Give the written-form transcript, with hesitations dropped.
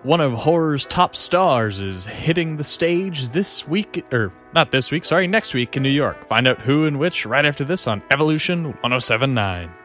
One of horror's top stars is hitting the stage this week, or not this week, sorry, next week in New York. Find out who and which right after this on Evolution 1079.